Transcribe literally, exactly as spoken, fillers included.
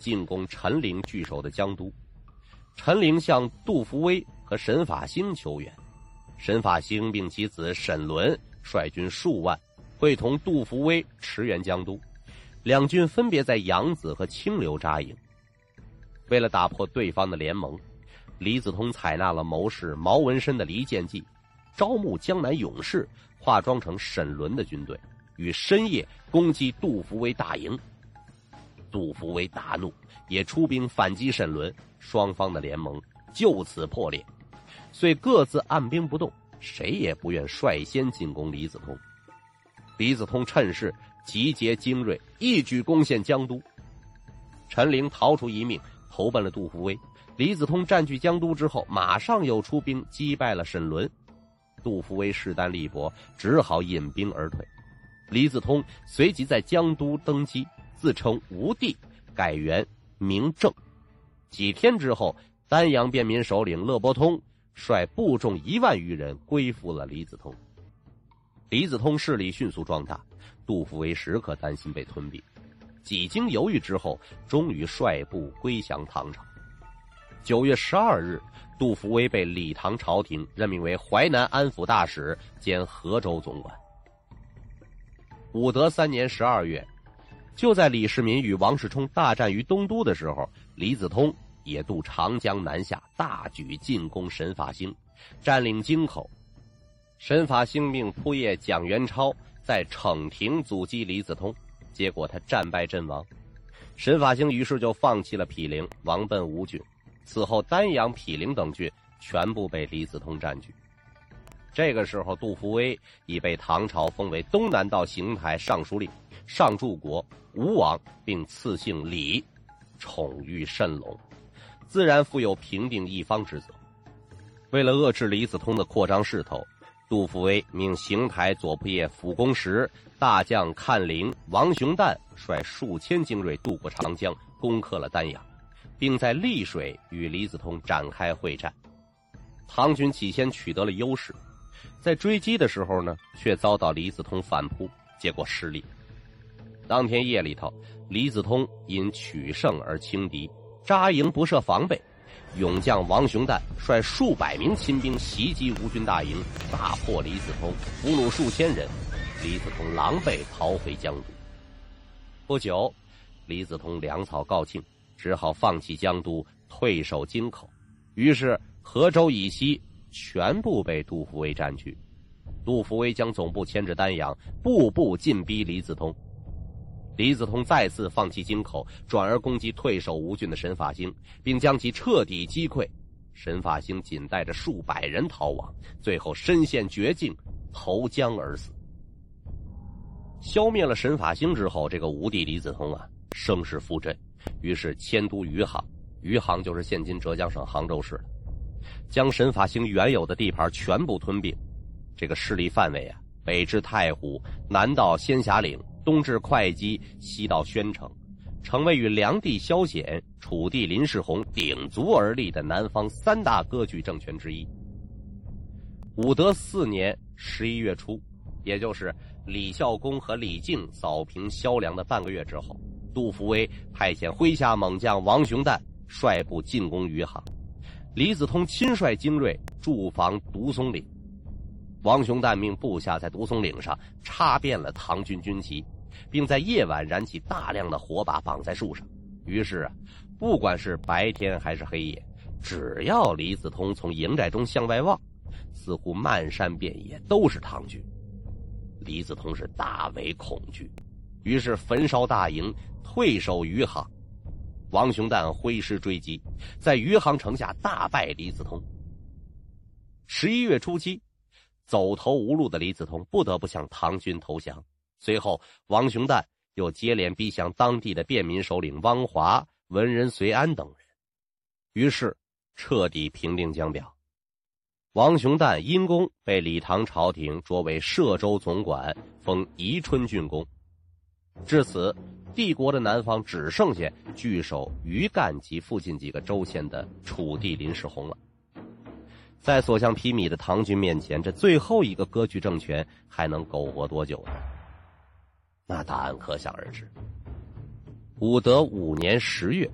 进攻陈陵据守的江都。陈陵向杜伏威和沈法兴求援，沈法兴并其子沈伦率军数万，会同杜伏威驰援江都，两军分别在扬子和清流扎营。为了打破对方的联盟，李子通采纳了谋士毛文身的离间计，招募江南勇士，化妆成沈伦的军队，于深夜攻击杜伏威大营。杜伏威大怒，也出兵反击沈伦，双方的联盟就此破裂，遂各自按兵不动，谁也不愿率先进攻李子通。李子通趁势集结精锐，一举攻陷江都。陈陵逃出一命，投奔了杜伏威。李子通占据江都之后，马上又出兵击败了沈伦。杜伏威势单力薄，只好引兵而退。李子通随即在江都登基，自称吴帝，改元明正。几天之后，丹阳便民首领乐伯通率部众一万余人归附了李子通。李子通势力迅速壮大，杜伏威时刻担心被吞并，几经犹豫之后，终于率部归降唐朝。九月十二日，杜伏威被李唐朝廷任命为淮南安抚大使兼河州总管。武德三年十二月，就在李世民与王世充大战于东都的时候，李子通也渡长江南下，大举进攻沈法兴，占领京口。沈法兴命扑叶蒋元超在逞亭阻击李子通，结果他战败阵亡。沈法兴于是就放弃了毗陵，亡奔吴郡。此后丹阳、毗陵等郡全部被李子通占据。这个时候，杜伏威已被唐朝封为东南道行台尚书令、上柱国、吴王，并赐姓李，宠誉甚隆，自然负有平定一方之责。为了遏制李子通的扩张势头，杜伏威命行台左仆射辅公时、大将看陵、王雄旦率数千精锐渡过长江，攻克了丹阳，并在溧水与李子通展开会战。唐军起先取得了优势，在追击的时候呢，却遭到李子通反扑，结果失利。当天夜里头，李子通因取胜而轻敌，扎营不设防备。勇将王雄旦率数百名亲兵袭击吴军大营，大破李子通，俘虏数千人。李子通狼狈逃回江都。不久，李子通粮草告罄，只好放弃江都，退守京口。于是河州以西全部被杜伏威占据。杜伏威将总部迁至丹阳，步步进逼李子通。李子通再次放弃京口，转而攻击退守吴郡的沈法兴，并将其彻底击溃。沈法兴仅带着数百人逃亡，最后身陷绝境，投江而死。消灭了沈法兴之后，这个吴帝李子通啊，声势复振，于是迁都余杭，余杭就是现今浙江省杭州市了，将沈法兴原有的地盘全部吞并。这个势力范围啊，北至太湖，南到仙霞岭，东至会稽，西到宣城，成为与梁帝萧显、楚帝林世宏鼎足而立的南方三大割据政权之一。武德四年十一月初，也就是李孝恭和李靖扫平萧梁的半个月之后，杜伏威派遣麾下猛将王雄旦率部进攻余杭，李子通亲率精锐驻防独松岭。王雄旦命部下在独松岭上插遍了唐军军旗，并在夜晚燃起大量的火把绑在树上。于是啊，不管是白天还是黑夜，只要李子通从营寨中向外望，似乎漫山遍野都是唐军。李子通是大为恐惧，于是焚烧大营，退守余杭。王雄旦挥师追击，在余杭城下大败李子通。十一月初七，走投无路的李子通不得不向唐军投降。随后王雄旦又接连逼降当地的便民首领汪华、文人随安等人，于是彻底平定江表。王雄旦因功被李唐朝廷擢为摄州总管，封宜春郡公。至此，帝国的南方只剩下据守余干及附近几个州县的楚帝林世宏了。在所向披靡的唐军面前，这最后一个割据政权还能苟活多久呢？那答案可想而知。武德五年十月，